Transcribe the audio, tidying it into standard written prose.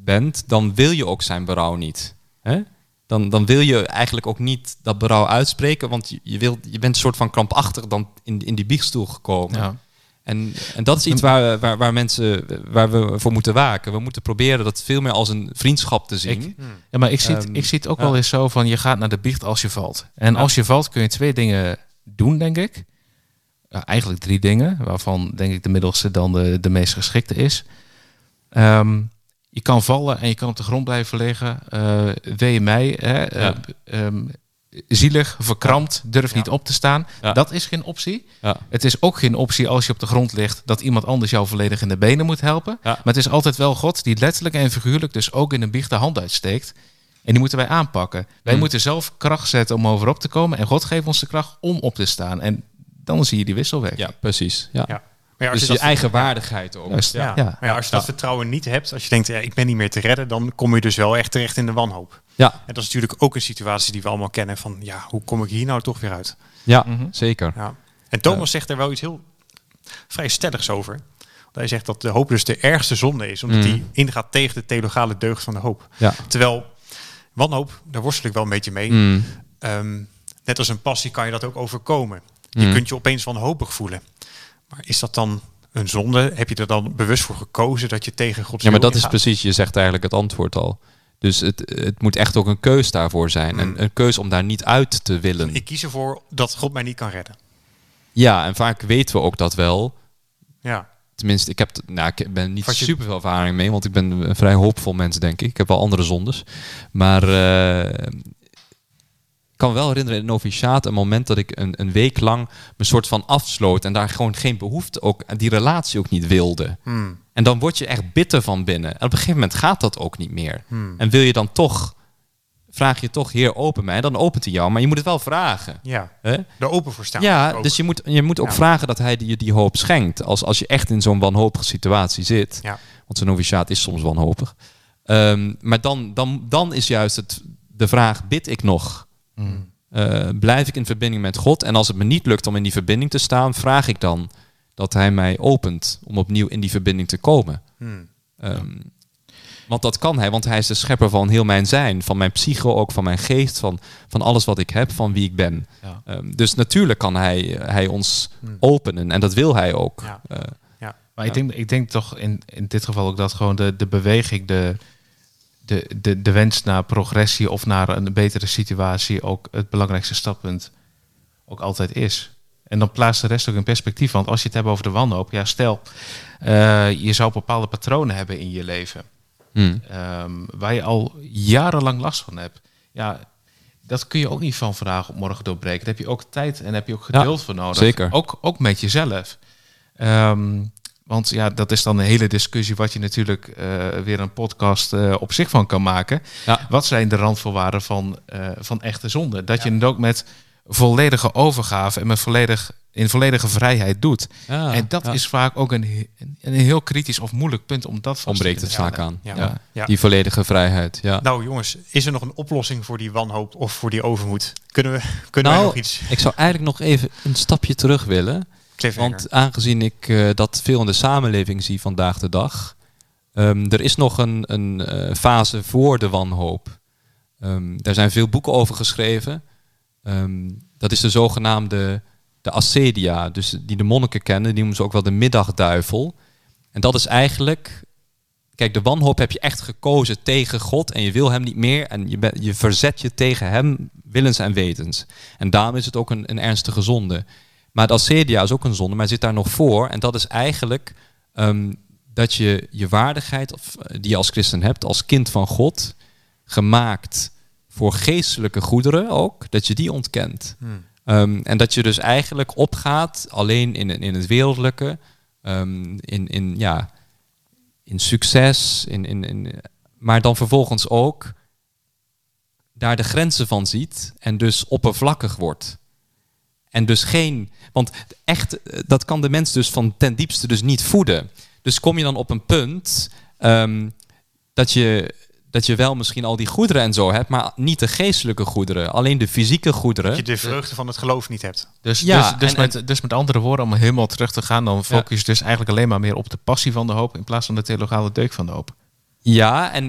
bent, dan wil je ook zijn berouw niet. Hè? Dan wil je eigenlijk ook niet dat berouw uitspreken, want je bent een soort van krampachtig dan in die biechtstoel gekomen. Ja. En dat is iets waar we voor moeten waken. We moeten proberen dat veel meer als een vriendschap te zien. Maar ik zie het ook wel eens zo van, je gaat naar de biecht als je valt. En als je valt kun je 2 dingen doen, denk ik. Eigenlijk 3 dingen, waarvan denk ik de middelste dan de meest geschikte is. Je kan vallen en je kan op de grond blijven liggen. Wee mij, zielig, verkrampt, durf niet op te staan. Ja. Dat is geen optie. Ja. Het is ook geen optie als je op de grond ligt dat iemand anders jou volledig in de benen moet helpen. Ja. Maar het is altijd wel God die letterlijk en figuurlijk dus ook in een biecht de hand uitsteekt. En die moeten wij aanpakken. Wij moeten zelf kracht zetten om overop te komen. En God geeft ons de kracht om op te staan. En dan zie je die wisselwerking. Ja, precies. Ja. Ja. Maar als dus je eigen waardigheid ook. Maar als je dat vertrouwen niet hebt, als je denkt, ik ben niet meer te redden, dan kom je dus wel echt terecht in de wanhoop. Ja. En dat is natuurlijk ook een situatie die we allemaal kennen van, hoe kom ik hier nou toch weer uit? Ja, zeker. Ja. En Thomas zegt er wel iets heel vrij stelligs over. Hij zegt dat de hoop dus de ergste zonde is, omdat die ingaat tegen de theologale deugd van de hoop. Ja. Terwijl wanhoop, daar worstel ik wel een beetje mee. Net als een passie kan je dat ook overkomen. Je kunt je opeens wanhopig voelen. Maar is dat dan een zonde? Heb je er dan bewust voor gekozen dat je tegen Gods wil maar dat is precies, je zegt eigenlijk het antwoord al. Dus het moet echt ook een keus daarvoor zijn. En een keus om daar niet uit te willen. Ik kies ervoor dat God mij niet kan redden. Ja, en vaak weten we ook dat wel. Ja. Tenminste, ik ben niet super veel ervaring mee, want ik ben een vrij hoopvol mens, denk ik. Ik heb wel andere zondes. Maar ik kan me wel herinneren in een noviciaat een moment dat ik een week lang me soort van afsloot en daar gewoon geen behoefte, ook die relatie ook niet wilde. En dan word je echt bitter van binnen. En op een gegeven moment gaat dat ook niet meer. En wil je dan toch, vraag je toch, Heer, open mij. Dan opent hij jou, maar je moet het wel vragen. Ja, er open voor staan. Ja, dus je moet ook vragen dat hij je die hoop schenkt. Als je echt in zo'n wanhopige situatie zit. Ja. Want zo'n noviciaat is soms wanhopig. Maar dan is juist de vraag, bid ik nog? Blijf ik in verbinding met God? En als het me niet lukt om in die verbinding te staan, vraag ik dan dat hij mij opent om opnieuw in die verbinding te komen. Want dat kan hij, want hij is de schepper van heel mijn zijn, van mijn psyche, ook van mijn geest, van alles wat ik heb, van wie ik ben. Ja. Dus natuurlijk kan hij ons openen en dat wil hij ook. Ja. Maar ik denk toch in dit geval ook dat gewoon de beweging, de wens naar progressie of naar een betere situatie ook het belangrijkste stappunt ook altijd is. En dan plaatst de rest ook in perspectief. Want als je het hebt over de wanhoop, stel, je zou bepaalde patronen hebben in je leven. Waar je al jarenlang last van hebt. Ja, dat kun je ook niet van vandaag op morgen doorbreken. Daar heb je ook tijd en heb je ook geduld voor nodig. Zeker. Ook met jezelf. Want dat is dan een hele discussie wat je natuurlijk weer een podcast op zich van kan maken. Ja. Wat zijn de randvoorwaarden van echte zonde? Dat je het ook met volledige overgave en in volledige vrijheid doet. Ja, en dat is vaak ook een heel kritisch of moeilijk punt om dat vast te ontbreekt het vaak aan. Ja. Die volledige vrijheid. Ja. Nou jongens, is er nog een oplossing voor die wanhoop of voor die overmoed? Kunnen we nog iets? Ik zou eigenlijk nog even een stapje terug willen. Want aangezien ik dat veel in de samenleving zie vandaag de dag, er is nog een fase voor de wanhoop. Daar zijn veel boeken over geschreven. Dat is de zogenaamde de ascedia, dus die de monniken kennen, die noemen ze ook wel de middagduivel. En dat is eigenlijk, kijk, de wanhoop heb je echt gekozen tegen God en je wil hem niet meer en je verzet je tegen hem willens en wetens. En daarom is het ook een ernstige zonde. Maar de ascedia is ook een zonde, maar zit daar nog voor. En dat is eigenlijk dat je waardigheid die je als christen hebt, als kind van God, gemaakt voor geestelijke goederen ook, dat je die ontkent. En dat je dus eigenlijk opgaat alleen in het wereldlijke, in succes, maar dan vervolgens ook daar de grenzen van ziet en dus oppervlakkig wordt. En dus want echt, dat kan de mens dus van ten diepste dus niet voeden. Dus kom je dan op een punt dat je wel misschien al die goederen en zo hebt, maar niet de geestelijke goederen, alleen de fysieke goederen. Dat je de vreugde van het geloof niet hebt. Dus met andere woorden, om helemaal terug te gaan, dan focus je dus eigenlijk alleen maar meer op de passie van de hoop in plaats van de theologale deugd van de hoop. Ja,